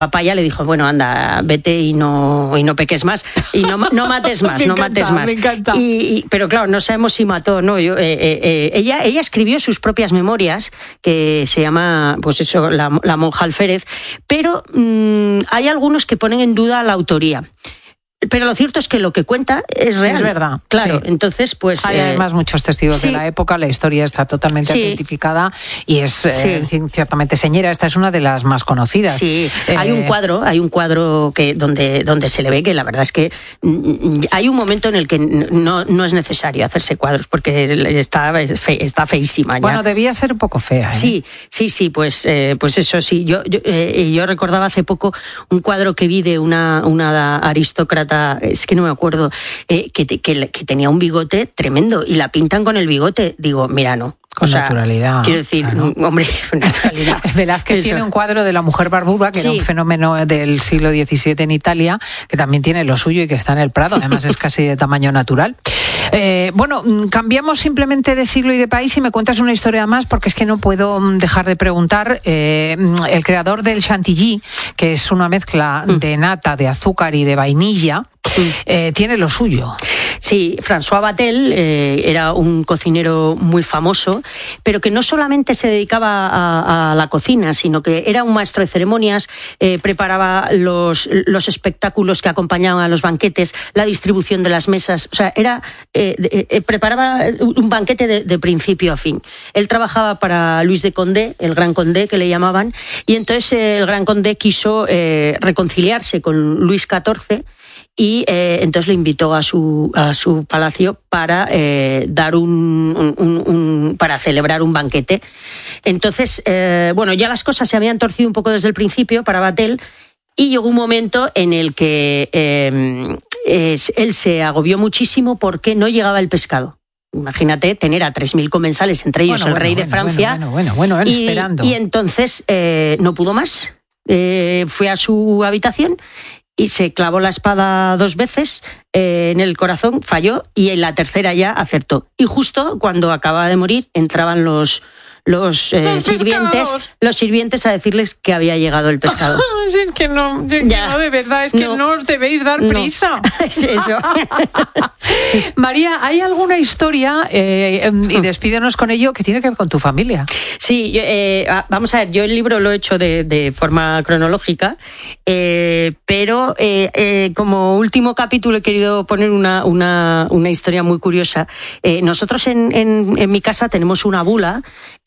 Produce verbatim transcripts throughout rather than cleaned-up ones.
papá ya le dijo, bueno, anda, vete y no y no peques más, y no, no mates más, no encanta, mates más. Me encanta. Y, y, pero claro, no sabemos si mató, ¿no? Yo, eh, eh, ella, ella escribió sus propias memorias, que se llama, pues eso, La, la monja alférez, pero mmm, hay algunos que ponen en duda la autoría. Pero lo cierto es que lo que cuenta es real. Es verdad. Claro, sí. entonces pues... Hay eh, además muchos testigos sí. de la época, la historia está totalmente sí. identificada y es sí. eh, ciertamente señera. Esta es una de las más conocidas. Sí, eh, hay un cuadro, hay un cuadro que donde, donde se le ve que la verdad es que mm, hay un momento en el que no, no es necesario hacerse cuadros porque está, fe, está feísima ya. Bueno, debía ser un poco fea, ¿eh? Sí, sí, sí, pues, eh, pues eso sí. Yo, yo, eh, yo recordaba hace poco un cuadro que vi de una, una aristócrata, es que no me acuerdo, eh, que, que, que tenía un bigote tremendo y la pintan con el bigote. Digo, mira, no. Con o sea, naturalidad. Quiero decir, claro. hombre, con naturalidad. Velázquez Eso. tiene un cuadro de la mujer barbuda, que sí. era un fenómeno del siglo diecisiete en Italia, que también tiene lo suyo y que está en el Prado. Además es casi de tamaño natural. Eh, bueno, cambiamos simplemente de siglo y de país y me cuentas una historia más, porque es que no puedo dejar de preguntar. Eh, el creador del chantilly, que es una mezcla mm. de nata, de azúcar y de vainilla, Eh, tiene lo suyo. Sí, François Vatel eh, era un cocinero muy famoso, pero que no solamente se dedicaba a, a la cocina, sino que era un maestro de ceremonias, eh, preparaba los, los espectáculos que acompañaban a los banquetes, la distribución de las mesas, o sea, era eh, eh, preparaba un banquete de, de principio a fin. Él trabajaba para Luis de Condé, el Gran Condé que le llamaban, y entonces eh, el Gran Condé quiso eh, reconciliarse con Luis catorce, y eh, entonces le invitó a su a su palacio para eh, dar un, un, un, un para celebrar un banquete. Entonces eh, bueno, ya las cosas se habían torcido un poco desde el principio para Vatel y llegó un momento en el que eh, eh, él se agobió muchísimo porque no llegaba el pescado. Imagínate tener a tres mil comensales, entre ellos bueno, el bueno, rey de bueno, Francia, bueno, bueno, bueno, bueno, y, esperando. y entonces eh, no pudo más. Eh, fue a su habitación y se clavó la espada dos veces eh, en el corazón, falló, y en la tercera ya acertó. Y justo cuando acababa de morir entraban los los, eh, los sirvientes los sirvientes a decirles que había llegado el pescado. Es que no, es que no, de verdad, es que no, no os debéis dar prisa. No. Es eso. María, ¿hay alguna historia, eh, y despídenos con ello, que tiene que ver con tu familia? Sí, yo, eh, vamos a ver, yo el libro lo he hecho de, de forma cronológica, eh, pero eh, eh, como último capítulo he querido poner una, una, una historia muy curiosa. Eh, nosotros en, en, en mi casa tenemos una bula,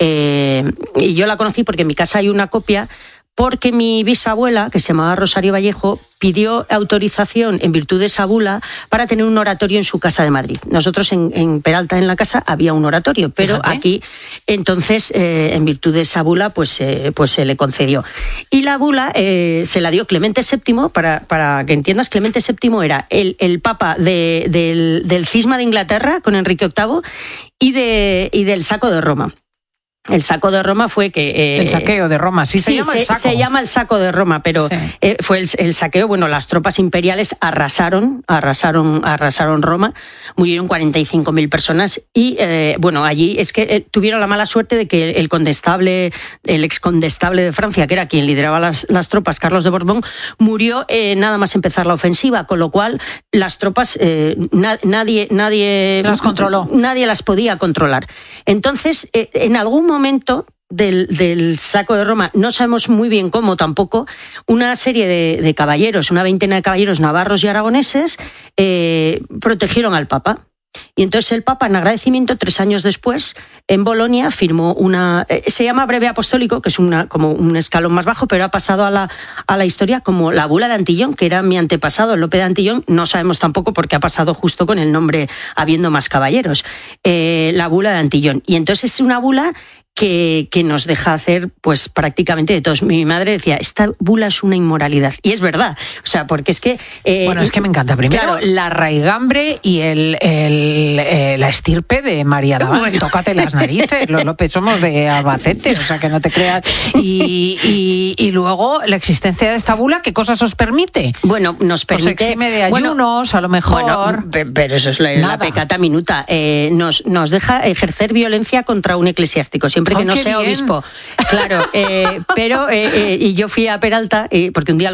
eh, y yo la conocí porque en mi casa hay una copia, porque mi bisabuela, que se llamaba Rosario Vallejo, pidió autorización en virtud de esa bula para tener un oratorio en su casa de Madrid. Nosotros en, en Peralta, en la casa, había un oratorio, pero Fíjate. aquí, entonces, eh, en virtud de esa bula, pues, eh, pues se le concedió. Y la bula eh, se la dio Clemente séptimo, para, para que entiendas, Clemente séptimo era el, el papa de, del, del cisma de Inglaterra, con Enrique octavo, y, de, y del saco de Roma. El saco de Roma fue que... Eh, el saqueo de Roma, sí, sí se llama se, el saco. Se llama el saco de Roma, pero sí. eh, fue el, el saqueo, bueno, las tropas imperiales arrasaron, arrasaron, arrasaron Roma, murieron cuarenta y cinco mil personas y, eh, bueno, allí es que eh, tuvieron la mala suerte de que el condestable, el excondestable de Francia, que era quien lideraba las, las tropas, Carlos de Borbón, murió eh, nada más empezar la ofensiva, con lo cual las tropas, eh, na, nadie, nadie... las controló. Nadie las podía controlar. Entonces, eh, en algún momento momento del, del saco de Roma, no sabemos muy bien cómo tampoco, una serie de, de caballeros, una veintena de caballeros navarros y aragoneses eh, protegieron al Papa. Y entonces el Papa, en agradecimiento, tres años después, en Bolonia, firmó una... Eh, se llama Breve Apostólico, que es una, como un escalón más bajo, pero ha pasado a la, a la historia como la bula de Antillón, que era mi antepasado, Lope de Antillón. No sabemos tampoco por qué ha pasado justo con el nombre, habiendo más caballeros. Eh, la bula de Antillón. Y entonces es una bula que, que nos deja hacer pues prácticamente de todos. Mi madre decía, esta bula es una inmoralidad. Y es verdad. O sea, porque es que... Eh, bueno, es que me encanta. Primero, claro, la raigambre y el, el, eh, la estirpe de María Davant. Bueno. Tócate las narices. Los López somos de Albacete, o sea, que no te creas. Y, y, y luego, la existencia de esta bula, ¿qué cosas os permite? Bueno, nos permite... Os exime de ayunos, bueno, a lo mejor... Bueno, pero eso es la, la pecata minuta. Eh, nos, nos deja ejercer violencia contra un eclesiástico. Siempre siempre que oh, no sea bien. obispo. Claro, eh, pero eh, eh, y yo fui a Peralta, eh, porque un día